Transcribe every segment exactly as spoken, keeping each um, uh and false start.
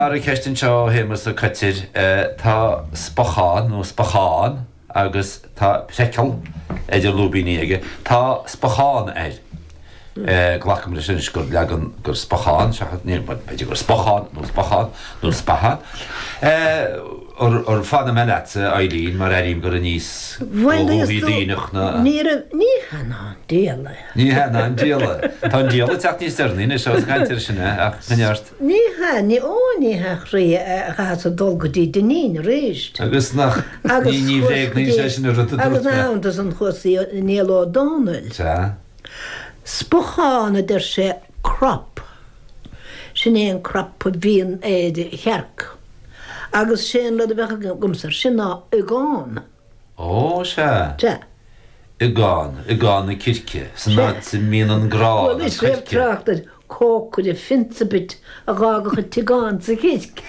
Ar y cestyn seo hymas o cytir, ta spachan, no spachan, agus ta psecal, edrych lwbi ni ege, ta spachan er. Glacam rys yn ysgwrdd legan gyr spachan, siachat ni'n beth gyr spachan, no spachan, no spachan. O'r fan y menet, Eileen, mae'r erim gyr y nis o hwfi dynach na... Ni hana, diala. Ni hana, diala. Ta'n diala teach ni styrni, nes oes gaint yr syna, ach, myniart. Ni hana, ni o ni hach rhi, chas o dolgo di dyni'n rysd. Agus nach, ni ni freg ni'n sesyn yr rydw Agus na, ond yn chwasi ni lo Donald. Ta? Spochan ydy'r se crop. Sy'n ein crop o fi'n eid herc. Agus sy'n rhaid i bech gymsar, sy'n o ygon. O, sa? Ta. Ygon, ygon y kirke. Sy'n nad sy'n mi'n yn grad Wel, ys rhaid trachtar, cocwyd y ffint y bit a gagach y tigan sy'n kirk.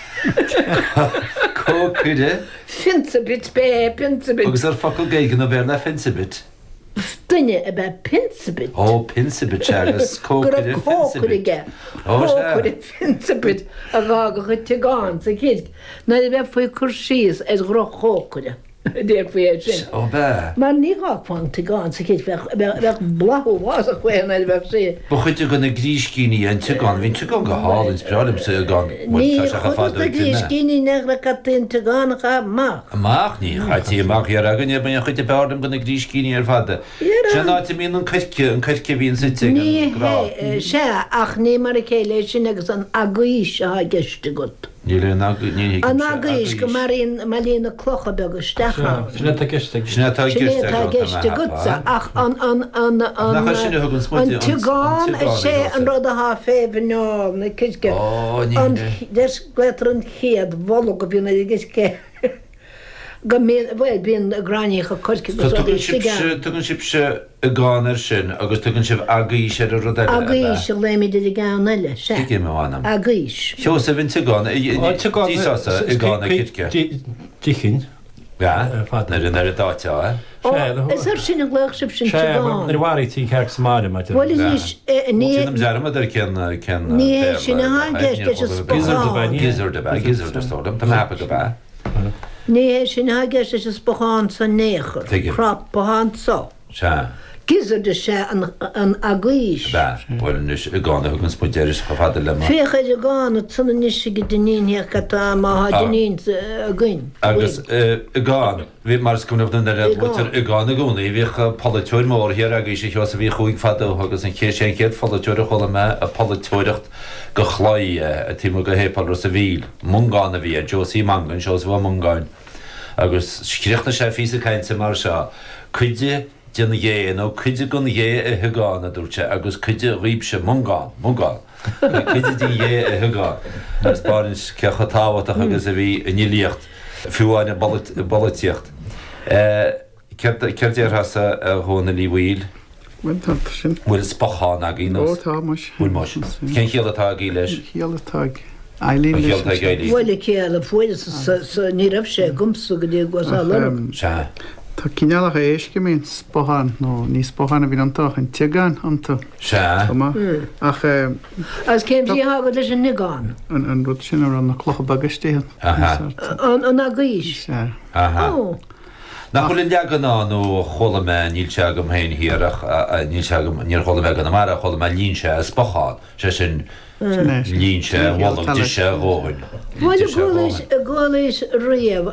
Cocwyd e? Ffint y bit, be, ffint y bit. Agus ar ffocl geigen o ferna ffint y bit. Dyna y be, ffint y bit. O, pins y bit, agus cocwyd e ffint y bit. Cocwyd e ffint y bit a gagach y tigan sy'n kirk. Na i be fwy cwrsys ed groch cocwyd e. Dy'r fwy e sy'n. O, be? Mae'n ni gach fan tigan sy'n kirk. Fech blahu was a chwe na i be sy'n. Bwchyd yw gan y gris gini yn tigan. Fi'n tigan gahal yn sbradam sy'n ygan. Ni chwyd y gris gini negra catyn tigan a mach. Mach ni, chai ti mach i'r agan i'r bynnag chwyd y bardam gan y gris gini ar fada. Sian na ti mi'n yn cyrcio, yn cyrcio fi'n sy'n tigan. Ni he, se, ach ni mar y ceile sy'n agos an agwys a ha gysdi gud. Ni le yn agwys. An agwys, gymarin, malin y cloch o beg o stachan. Sy'n ta gysdi. Sy'n ta Sy'n ta gysdi gud sa, ach an, an, an, an, an tigan y se yn roed a ha fef yn ôl, neu cysgu. O, ni Ond le. des gletr yn chiad, volog o fi'n ei gysgu. Gymryd, wel, by'n granich o cysgu. Tygyn sip se y gan ar sy'n, agos tygyn sip agwys ar y rodela. Agwys y le mi dydi gawn ele, se. Igi me wanam. Agwys. Sio se fy'n tygon, di sosa y gan y cyrcio. Dichyn. Ja, na ryn ar y datio, e? O, ys ar sy'n y glech sy'n sy'n tygon. Yr wari ti'n cerc symari yma. Wel, ys ni... Ti'n ymzer yma dyr cyn... Ni sy'n y hagest, ys y sbochan. Gizr dy ba. Gizr dy ba, gizr dy stordam, tam hapa dy ba. Ni sy'n y hagest, ys y sbochan sy'n nechr. Tegin. Crop bohan so. Sia. Gizr dy se yn agwys. Ba, wel, nys y gan y hwgyn sbwyderis chafadil yma. Fech yd y gan, y tyn y nisig y dynyn hiach gata ma ha dynyn agwyn. Agus y gan, fi mae'r sgwnnaf yn dweud wytyr y gan y gwni, fi'ch politwyr môr hir ag eisiau chios fi chwyg ffadw, agus yn ceis ein ceir politwyr y chwil yma, y politwyr gychloi y tîm o gyhepal dros y fil. Mwng-gan y fi, a Josie Mangan, sios fo mwng-gan. Agus sgrich na sef ys y caint y mar sio, cwyddi dyn ie, no cwyddi gwn ie y hygan y dwrte, agus cwyddi rhyb se mwng-gan, mwng-gan. Cwyddi di ie y hygan. Ys barins ceach o tawat ach agus y fi yn i liacht, fwywain y bolitiacht. Cerdi'r hasa hwn yn i wyl. Wel, tad sy'n. Wyl sbochan ag un O, os. ta, mys. Wyl mos. Cyn chiel y tag i leis. Hiel y tag. Eileen Hiel y tag i leis. Wel, y cael y fwyl, ni raf se gwmso gyda gwas alon. Sia. Ta cynnialach e eisge mi'n spohan, no, ni spohan a fi'n antach yn tigan, anto. Sia. Yma. Ach, As cem si hagod leis yn nigan. yn rwyd sy'n ar anna cloch o bagasti hyn. Aha. Yn agwys. Aha. O. Na chwilyn diag yna nhw chwil yma nil siag ym hyn hir ach nil siag ym nil chwil yma gan ymara chwil yma lyn siag sbochan. Sia sy'n lyn siag walwg di siag gofyn. Wel, y gwylys rhif,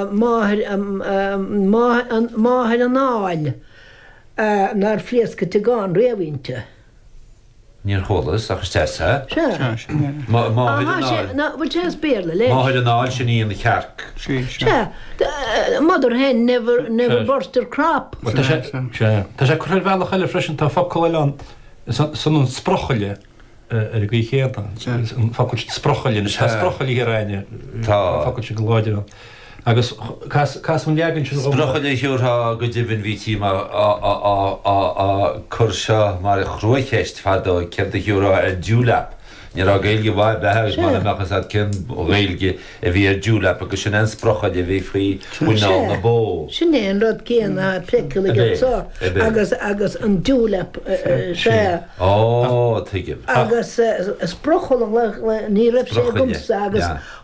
mahir yn ail, na'r ffliesg y tygan rhywunta. Ni'r chwilys ach ystesa. Sia. Mahir yn Aha, ail. na, wel, tes beirle, le. Mahir yn ail sy'n un y carc. Sia, mother hen never, never burst her crop. Ta sé cwrdd fel o'ch ele ffresyn ta ffocol elan. Son nhw'n sprochol e. Yr y gwych ead. Ffocol sprochol e. Sprochol i hirain e. Ffocol sy'n gylwyd e. Agus, cas mwyn liagyn sy'n... Sbrochol eich yw'r ha gydifyn fi ti ma a cwrsio mae'r chrwy chest ffado cefd eich yw'r a diwlap. Ní a gailge bhaid bethe mana mechas a cin réilge a bhí ar dúla agus sin an sprochaid a bhí faoi bhuiná na bó. Sinnéon rud céan a precil sá agus agus an dúla sé. Ó tuigim. Agus sprochail ní raibh sé gomsa agus